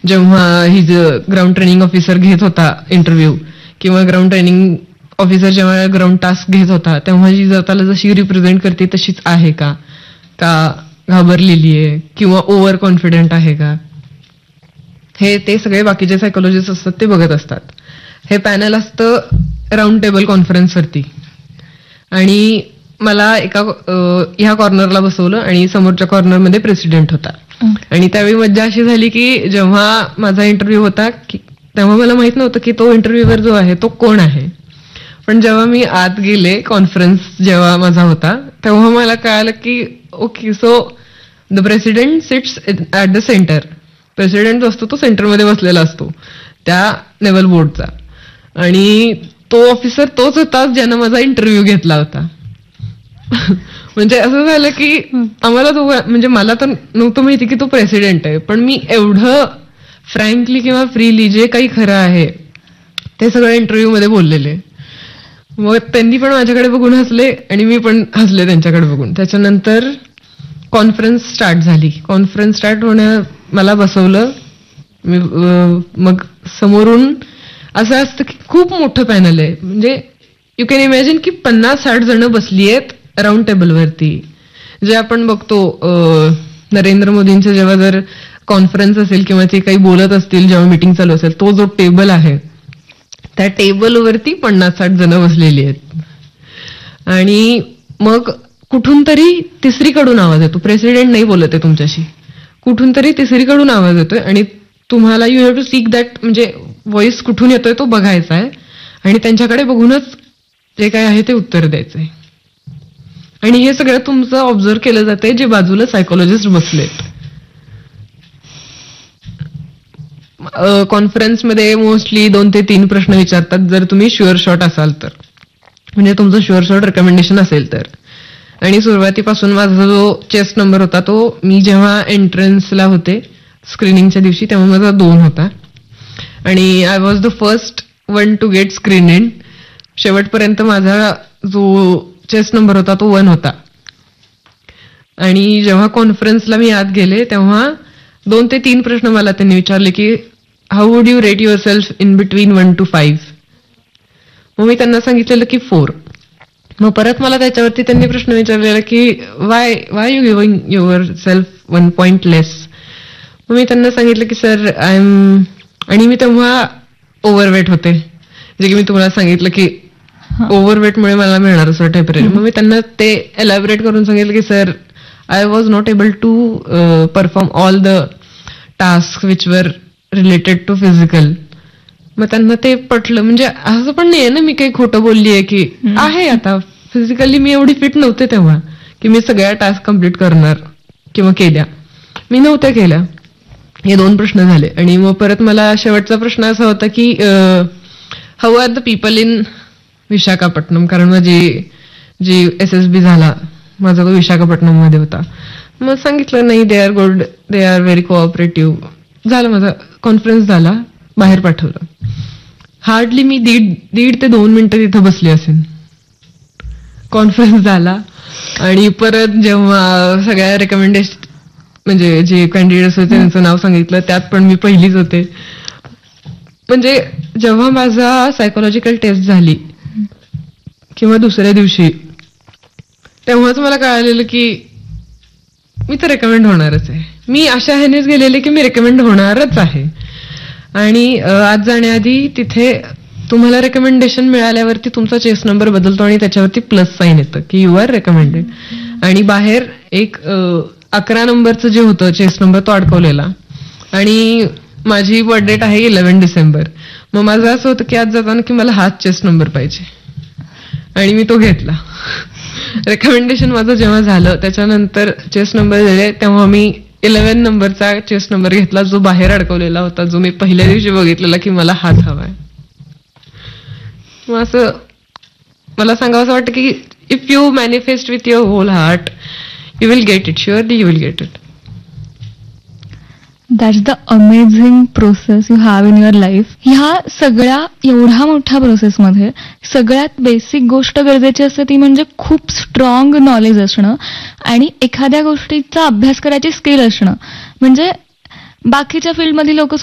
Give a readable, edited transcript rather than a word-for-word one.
जेव्हा ही ground training officer घेत होता इंटरव्ह्यू, किंवा ग्राउंड ट्रेनिंग ऑफिसर जेव्हा ग्राउंड टास्क घेत होता, तेव्हा जी स्वतःला जशी रिप्रेझेंट करते तशीच आहे का घाबरलेली आहे किंवा ओव्हर कॉन्फिडंट आहे का, हे ते सगळे बाकीचे सायकोलॉजिस्ट असतात ते बघत असतात. हे पॅनल असतं राऊंड टेबल कॉन्फरन्सवरती, आणि मला ह्या कॉर्नरला बसवलं आणि समोरच्या कॉर्नरमध्ये प्रेसिडेंट होता. आणि त्यावेळी मज्जा अशी झाली की जेव्हा माझा इंटरव्ह्यू होता तेव्हा मला माहित नव्हतं की तो इंटरव्ह्यूवर जो आहे तो कोण आहे. पण जेव्हा मी आत गेले, कॉन्फरन्स जेव्हा माझा होता, तेव्हा मला कळालं की okay, so the president seats at the centre. President जो असतो तो सेंटरमध्ये बसलेला असतो त्या नेव्हल बोर्डचा, आणि तो ऑफिसर तोच होता ज्यानं माझा इंटरव्ह्यू घेतला होता. म्हणजे असं झालं की आम्हाला म्हणजे मला तर नव्हतं माहिती की तो प्रेसिडेंट आहे, पण मी एवढं फ्रँकली किंवा फ्रीली जे काही खरं आहे ते सगळं इंटरव्ह्यू मध्ये बोललेले. मग त्यांनी पण माझ्याकडे बघून हसले आणि मी पण हसले त्यांच्याकडे बघून. त्याच्यानंतर कॉन्फरन्स स्टार्ट झाली. कॉन्फरन्स स्टार्ट मला बसवलं. मग समोरून असं असतं की खूप मोठं पॅनल आहे, म्हणजे यू कॅन इमॅजिन की 50-60 जण बसली आहेत राऊंड टेबलवरती. जे आपण बघतो नरेंद्र मोदींचं जेव्हा जर कॉन्फरन्स असेल किंवा ते काही बोलत असतील, जेव्हा मीटिंग चालू असेल, तो जो टेबल आहे त्या टेबलवरती 50-60 जण बसलेली आहेत. आणि मग कुठून तरी तिसरीकडून आवाज येतो. प्रेसिडेंट नाही बोलत आहे तुमच्याशी, कुठून तरी तिसरीकडून आवाज येतोय आणि तुम्हाला you have to sick that, म्हणजे व्हॉइस कुठून येतोय तो बघायचा आहे आणि त्यांच्याकडे बघूनच जे काय आहे ते उत्तर द्यायचंय. आणि हे सगळं तुमचं ऑब्झर्व केलं जाते जे बाजूला सायकोलॉजिस्ट बसलेत. कॉन्फरन्समध्ये मोस्टली 2 ते 3 प्रश्न विचारतात जर तुम्ही शुअर शॉट असाल तर, म्हणजे तुमचं शुअर शॉट रेकमेंडेशन असेल तर. आणि सुरुवातीपासून माझा जो चेस्ट नंबर होता तो, मी जेव्हा एंट्रन्सला होते स्क्रीनिंगच्या दिवशी तेव्हा माझा 2 होता, आणि I was the first one to get screen in. शेवटपर्यंत माझा जो चेस्ट नंबर होता तो 1 होता. आणि जेव्हा कॉन्फरन्सला मी आत गेले तेव्हा 2 ते 3 प्रश्न मला त्यांनी विचारले की how would you rate your self in between 1 to 5. मग मी त्यांना सांगितलेलं की 4. मग परत मला त्याच्यावरती त्यांनी प्रश्न विचारलेला की Y you giving your self 1 point लेस. मग मी त्यांना सांगितलं की सर आय एम, आणि मी तेव्हा ओव्हरवेट होते, जे की मी तुम्हाला सांगितलं की ओव्हरवेटमुळे मला मिळणार असं टेम्पररी. मग मी त्यांना ते एलॅबोरेट करून सांगितलं की sir I was not able to perform all the task which वर रिलेटेड टू फिजिकल. मग त्यांना ते पटलं. म्हणजे असं पण नाहीये ना मी काही खोटं बोलली आहे की आहे, आता फिजिकली मी एवढी फिट नव्हते तेव्हा की मी सगळ्या टास्क कम्प्लीट करणार किंवा केल्या, मी नव्हत्या केल्या. हे 2 प्रश्न झाले. आणि मग परत मला शेवटचा प्रश्न असा होता की how are the people in Visakhapatnam, कारण जी SSB झाला माझा तो विशाखापट्टणम मध्ये होता. मग सांगितलं नाही, they are good, they are very cooperative. झालं, माझा कॉन्फरन्स झाला, बाहेर पाठवलं. हार्डली मी 1.5 ते 2 मिनिटं तिथं बसली असेल. कॉन्फरन्स झाला आणि परत जेव्हा सगळ्या रेकमेंडेशन, म्हणजे जे कॅन्डिडेट्स होते त्यांचं नाव सांगितलं, त्यात पण मी पहिलीच होते. म्हणजे जेव्हा माझा सायकोलॉजिकल टेस्ट झाली किंवा दुसऱ्या दिवशी, तेव्हाच मला कळालेलं की मी तर रेकमेंड होणारच आहे. मी अशा ह्यानेच गेलेले की मी रेकमेंड होणारच आहे. आणि आज जाण्याआधी तिथे तुम्हाला रेकमेंडेशन मिळाल्यावरती तुमचा चेस्ट नंबर बदलतो आणि त्याच्यावरती प्लस साईन येतं की यू आर रेकमेंडेड. आणि बाहेर एक 11 नंबरचं जे होतं चेस्ट नंबर तो अडकवलेला, आणि माझी बर्थ डेट आहे 11 डिसेंबर. मग माझं असं होतं की आज जाताना की मला हाच चेस्ट नंबर पाहिजे, आणि मी तो घेतला. रेकमेंडेशन माझं जेव्हा झालं त्याच्यानंतर चेस्ट नंबर दिले तेव्हा मी 11 नंबरचा चेस्ट नंबर घेतला, जो बाहेर अडकवलेला होता, जो मी पहिल्या दिवशी बघितलेला की मला हाच हवाय. मग असं मला सांगावं असं वाटतं की if you manifest with your hole heart you will get it, surely you will get it. That's the amazing process you have in your life. ह्या सगळ्या एवढ्या मोठ्या प्रोसेसमध्ये सगळ्यात बेसिक गोष्ट गरजेची असते ती म्हणजे खूप स्ट्रॉंग नॉलेज असणं आणि एखाद्या गोष्टीचा अभ्यास करायची स्किल असणं. म्हणजे बाकीच्या फील्डमधली लोक